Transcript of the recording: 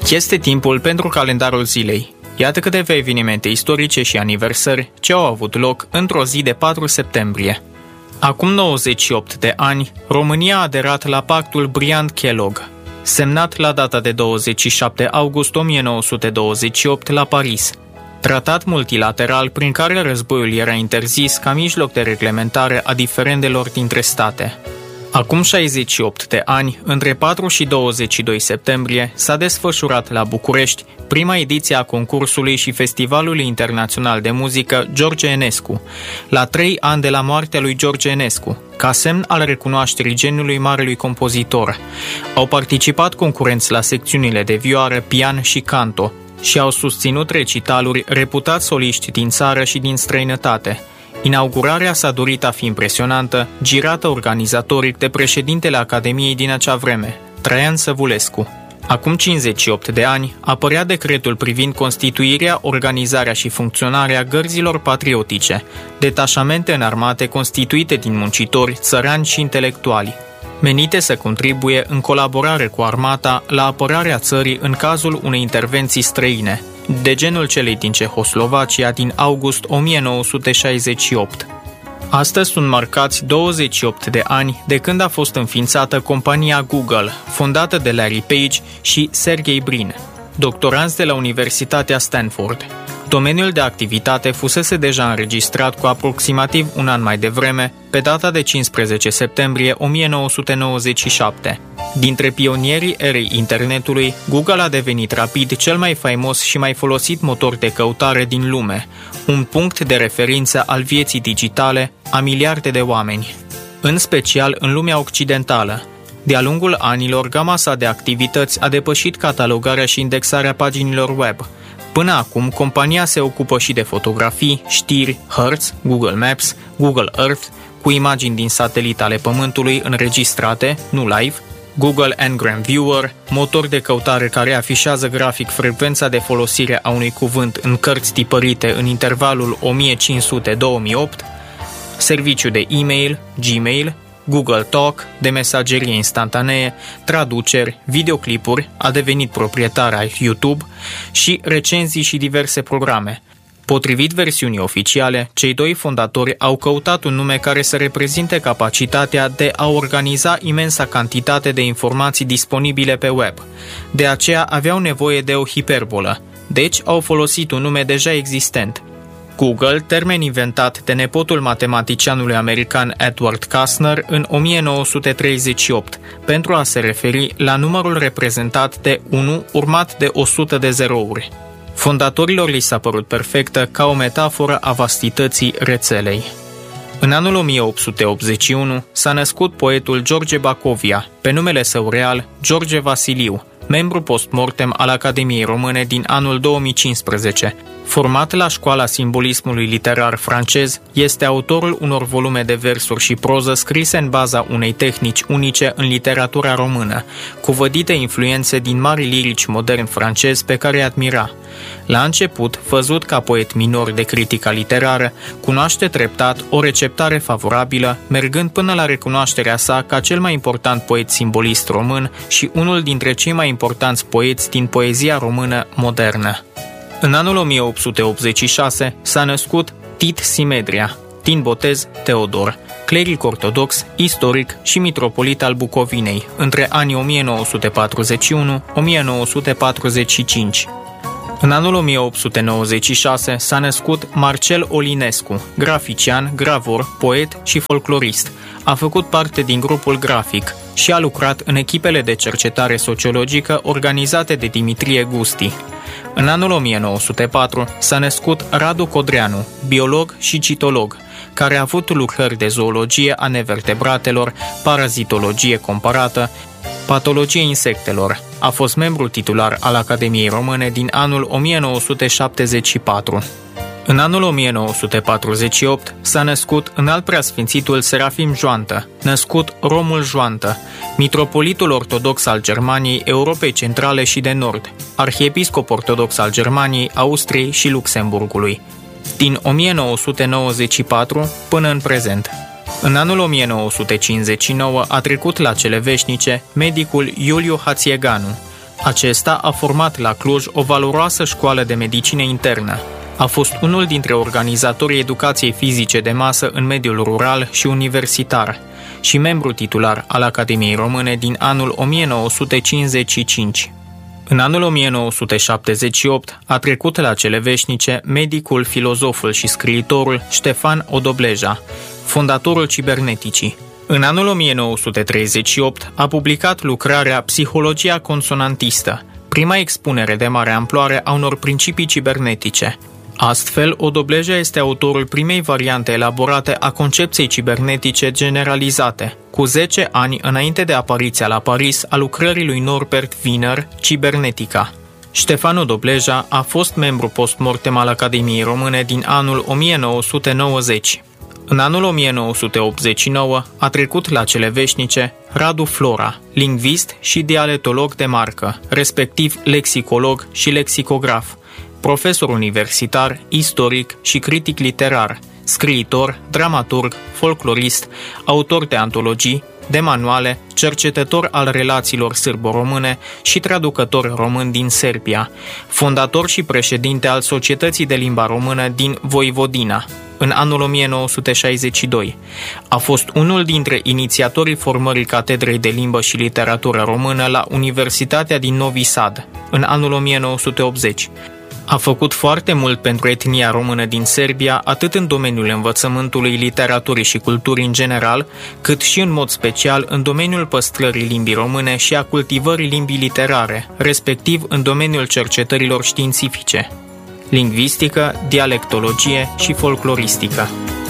Este timpul pentru calendarul zilei. Iată câteva evenimente istorice și aniversări ce au avut loc într-o zi de 4 septembrie. Acum 98 de ani, România a aderat la pactul Briand-Kellogg, semnat la data de 27 august 1928 la Paris. Tratat multilateral prin care războiul era interzis ca mijloc de reglementare a diferendelor dintre state. Acum 68 de ani, între 4 și 22 septembrie, s-a desfășurat la București prima ediție a concursului și Festivalului Internațional de Muzică George Enescu, la 3 ani de la moartea lui George Enescu, ca semn al recunoașterii geniului marelui compozitor. Au participat concurenți la secțiunile de vioară, pian și canto și au susținut recitaluri reputați soliști din țară și din străinătate. Inaugurarea s-a dorit a fi impresionantă, girată organizatoric de președintele Academiei din acea vreme, Traian Săvulescu. Acum 58 de ani apărea decretul privind constituirea, organizarea și funcționarea gărzilor patriotice, detașamente înarmate constituite din muncitori, țărani și intelectuali, menite să contribuie în colaborare cu armata la apărarea țării în cazul unei intervenții străine, de genul celei din Cehoslovacia din august 1968. Astăzi sunt marcați 28 de ani de când a fost înființată compania Google, fondată de Larry Page și Sergey Brin, doctoranți de la Universitatea Stanford. Domeniul de activitate fusese deja înregistrat cu aproximativ un an mai devreme, pe data de 15 septembrie 1997. Dintre pionierii erei internetului, Google a devenit rapid cel mai faimos și mai folosit motor de căutare din lume, un punct de referință al vieții digitale a miliarde de oameni, în special în lumea occidentală. De-a lungul anilor, gama sa de activități a depășit catalogarea și indexarea paginilor web. Până acum, compania se ocupă și de fotografii, știri, hărți, Google Maps, Google Earth, cu imagini din satelit ale Pământului înregistrate, nu live, Google Ngram Viewer, motor de căutare care afișează grafic frecvența de folosire a unui cuvânt în cărți tipărite în intervalul 1500-2008, serviciu de e-mail, Gmail, Google Talk, de mesagerie instantanee, traduceri, videoclipuri, a devenit proprietar a YouTube și recenzii și diverse programe. Potrivit versiunii oficiale, cei doi fondatori au căutat un nume care să reprezinte capacitatea de a organiza imensa cantitate de informații disponibile pe web. De aceea aveau nevoie de o hiperbolă, deci au folosit un nume deja existent. Google, termen inventat de nepotul matematicianului american Edward Kastner în 1938, pentru a se referi la numărul reprezentat de 1 urmat de 100 de zerouri. Fondatorilor li s-a părut perfectă ca o metaforă a vastității rețelei. În anul 1881 s-a născut poetul George Bacovia, pe numele său real George Vasiliu, membru postmortem al Academiei Române din anul 2015. Format la Școala Simbolismului Literar francez, este autorul unor volume de versuri și proză scrise în baza unei tehnici unice în literatura română, cu vădite influențe din mari lirici moderni francezi pe care îi admira. La început, văzut ca poet minor de critica literară, cunoaște treptat o receptare favorabilă, mergând până la recunoașterea sa ca cel mai important poet simbolist român și unul dintre cei mai importanți poeți din poezia română modernă. În anul 1886 s-a născut Tit Simedria, din botez Teodor, cleric ortodox, istoric și mitropolit al Bucovinei, între anii 1941-1945. În anul 1896 s-a născut Marcel Olinescu, grafician, gravur, poet și folclorist. A făcut parte din grupul Grafic și a lucrat în echipele de cercetare sociologică organizate de Dimitrie Gusti. În anul 1904 s-a născut Radu Codreanu, biolog și citolog, care a avut lucrări de zoologie a nevertebratelor, parazitologie comparată, patologie insectelor. A fost membru titular al Academiei Române din anul 1974. În anul 1948 s-a născut Înalt Preasfințitul Serafim Joantă, născut Romul Joantă, mitropolitul ortodox al Germaniei, Europei Centrale și de Nord, arhiepiscop ortodox al Germaniei, Austriei și Luxemburgului, din 1994 până în prezent. În anul 1959 a trecut la cele veșnice medicul Iuliu Hațieganu, Acesta a format la Cluj o valoroasă școală de medicină internă. A fost unul dintre organizatorii educației fizice de masă în mediul rural și universitar și membru titular al Academiei Române din anul 1955. În anul 1978 a trecut la cele veșnice medicul, filozoful și scriitorul Ștefan Odobleja, fondatorul ciberneticii. În anul 1938 a publicat lucrarea Psihologia consonantistă, prima expunere de mare amploare a unor principii cibernetice. Astfel, Odobleja este autorul primei variante elaborate a concepției cibernetice generalizate, cu 10 ani înainte de apariția la Paris a lucrării lui Norbert Wiener, Cibernetica. Ștefan Odobleja a fost membru post-mortem al Academiei Române din anul 1990. În anul 1989 a trecut la cele veșnice Radu Flora, lingvist și dialectolog de marcă, respectiv lexicolog și lexicograf, profesor universitar, istoric și critic literar, scriitor, dramaturg, folclorist, autor de antologii, de manuale, cercetător al relațiilor sârbo-române și traducător român din Serbia, fondator și președinte al Societății de Limba Română din Voivodina, în anul 1962. A fost unul dintre inițiatorii formării Catedrei de Limbă și Literatură Română la Universitatea din Novi Sad, în anul 1980. A făcut foarte mult pentru etnia română din Serbia, atât în domeniul învățământului, literaturii și culturii în general, cât și în mod special în domeniul păstrării limbii române și a cultivării limbii literare, respectiv în domeniul cercetărilor științifice, lingvistică, dialectologie și folcloristică.